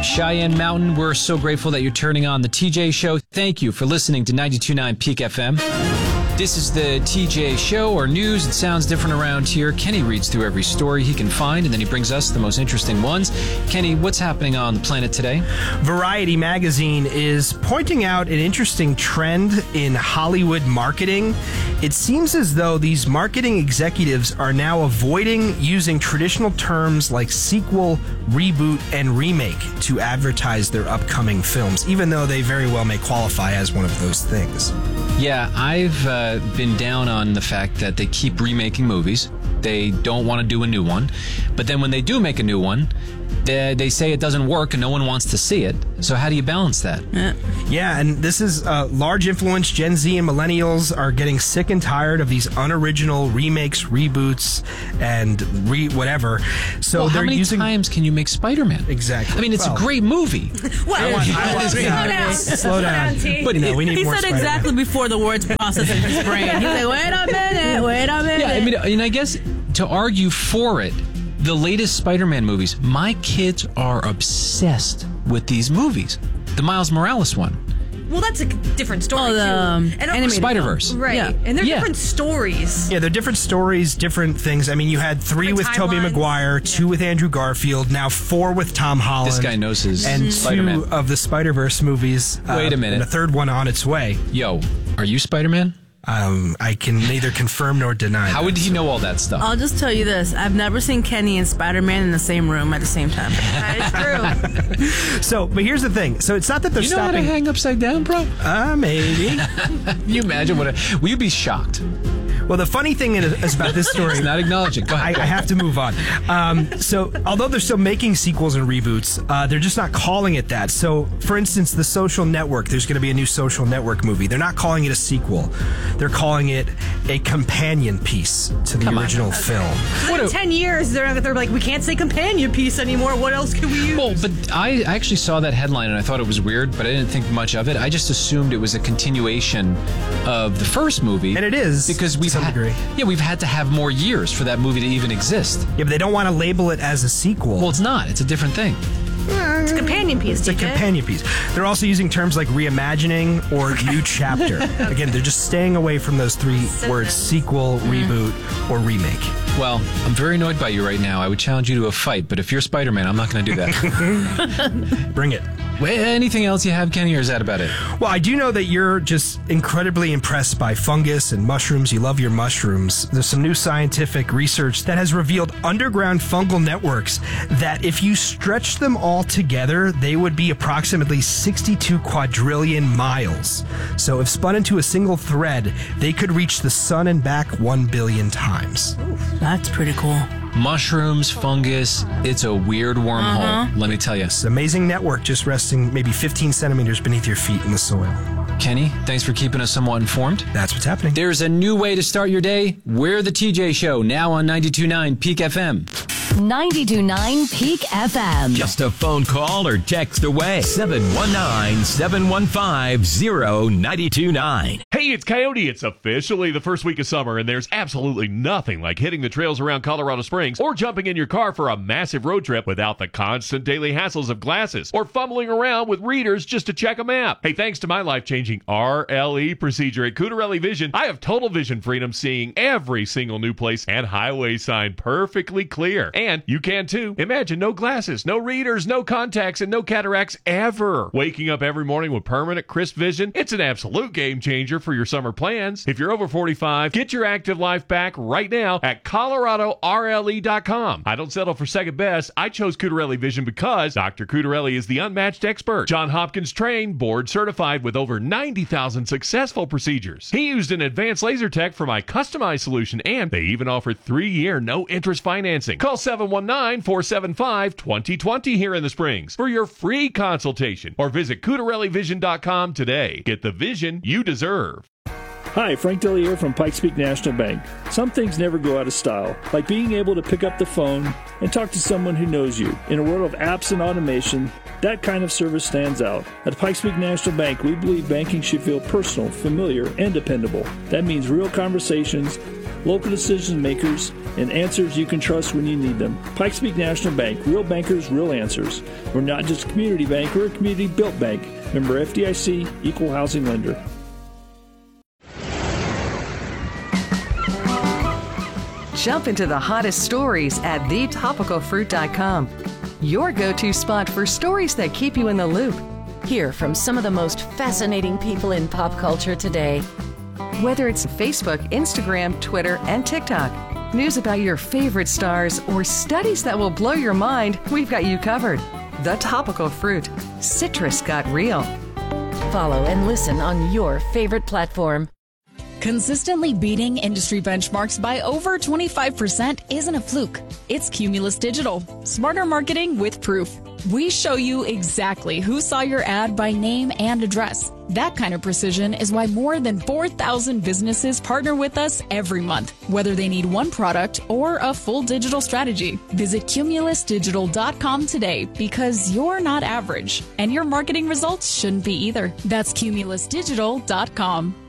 Cheyenne Mountain, we're so grateful that you're turning on the TJ Show. Thank you for listening to 92.9 Peak FM. This is the TJ Show, or news that sounds different around here. Kenny reads through every story he can find, and then he brings us the most interesting ones. Kenny, what's happening on the planet today? Variety magazine is pointing out an interesting trend in Hollywood marketing. It seems as though these marketing executives are now avoiding using traditional terms like sequel, reboot, and remake to advertise their upcoming films, even though they very well may qualify as one of those things. Yeah, I've been down on the fact that they keep remaking movies. They don't want to do a new one. But then when they do make a new one, they say it doesn't work and no one wants to see it. So how do you balance that? Yeah, and this is large influence. Gen Z and millennials are getting sick and tired of these unoriginal remakes, reboots, and whatever. So how many times can you make Spider-Man? Exactly. I mean, it's a great movie. Slow down. But we need he more said Spider-Man. exactly before the words processed in his brain. He's like, wait a minute. Yeah, I mean, and I guess to argue for it, the latest Spider-Man movies, my kids are obsessed with these movies. The Miles Morales one. Well, that's a different story, too. And Spider-Verse. Right. Yeah. And they're different stories. Yeah, they're different stories, different things. I mean, you had 3 with Tobey Maguire, 2 with Andrew Garfield, now 4 with Tom Holland. This guy knows his and Spider-Man. 2 of the Spider-Verse movies. Wait a minute. And a 3rd one on its way. Yo, are you Spider-Man? I can neither confirm nor deny. How would he know all that stuff? I'll just tell you this. I've never seen Kenny and Spider-Man in the same room at the same time. That is true. So, but here's the thing. So it's not that they're You know how to stopping. hang upside down, bro? Maybe. Can you imagine will you be shocked? Well, the funny thing is about this story. He's not acknowledging. Go ahead. I have to move on. So, although they're still making sequels and reboots, they're just not calling it that. So, for instance, The Social Network, there's going to be a new Social Network movie. They're not calling it a sequel. They're calling it a companion piece to the original film. In 10 years, they're like, we can't say companion piece anymore. What else can we use? Well, but I actually saw that headline and I thought it was weird, but I didn't think much of it. I just assumed it was a continuation of the first movie. And it is, because to some degree. Yeah, we've had to have more years for that movie to even exist. Yeah, but they don't want to label it as a sequel. Well, it's not. It's a different thing. It's a companion piece. It's a companion piece. They're also using terms like reimagining or new chapter. Again, they're just staying away from those 3 words: sequel, reboot, or remake. Well, I'm very annoyed by you right now. I would challenge you to a fight, but if you're Spider-Man, I'm not going to do that. Bring it. Well, anything else you have, Kenny, or is that about it? Well, I do know that you're just incredibly impressed by fungus and mushrooms. You love your mushrooms. There's some new scientific research that has revealed underground fungal networks that if you stretch them all together, they would be approximately 62 quadrillion miles. So if spun into a single thread, they could reach the sun and back 1 billion times. That's pretty cool. Mushrooms, fungus, it's a weird wormhole, let me tell you. It's an amazing network just resting maybe 15 centimeters beneath your feet in the soil. Kenny, thanks for keeping us somewhat informed. That's what's happening. There's a new way to start your day. We're the TJ Show, now on 92.9 Peak FM. 92.9 Peak FM. Just a phone call or text away. 719-715-0929. Hey, it's Coyote. It's officially the first week of summer, and there's absolutely nothing like hitting the trails around Colorado Springs or jumping in your car for a massive road trip without the constant daily hassles of glasses or fumbling around with readers just to check a map. Hey, thanks to my life-changing RLE procedure at Cutarelli Vision, I have total vision freedom, seeing every single new place and highway sign perfectly clear. And you can too. Imagine no glasses, no readers, no contacts, and no cataracts ever. Waking up every morning with permanent crisp vision, it's an absolute game changer for your summer plans. If you're over 45, get your active life back right now at ColoradoRLE.com. I don't settle for second best. I chose Cutarelli Vision because Dr. Cutarelli is the unmatched expert. John Hopkins trained, board certified with over 90,000 successful procedures. He used an advanced laser tech for my customized solution, and they even offer 3-year no-interest financing. Call 719-475-2020 here in the Springs for your free consultation, or visit CutarelliVision.com today. Get the vision you deserve. Hi, Frank Dellier from Pikes Peak National Bank. Some things never go out of style, like being able to pick up the phone and talk to someone who knows you. In a world of apps and automation, that kind of service stands out. At Pikes Peak National Bank, we believe banking should feel personal, familiar, and dependable. That means real conversations, local decision makers, and answers you can trust when you need them. Pikes Peak National Bank, real bankers, real answers. We're not just a community bank, we're a community-built bank. Member FDIC, equal housing lender. Jump into the hottest stories at thetopicalfruit.com. Your go-to spot for stories that keep you in the loop. Hear from some of the most fascinating people in pop culture today. Whether it's Facebook, Instagram, Twitter, and TikTok, news about your favorite stars, or studies that will blow your mind, we've got you covered. The Topical Fruit. Citrus got real. Follow and listen on your favorite platform. Consistently beating industry benchmarks by over 25% isn't a fluke. It's Cumulus Digital. Smarter marketing with proof. We show you exactly who saw your ad by name and address. That kind of precision is why more than 4,000 businesses partner with us every month, whether they need one product or a full digital strategy. Visit cumulusdigital.com today because you're not average, and your marketing results shouldn't be either. That's cumulusdigital.com.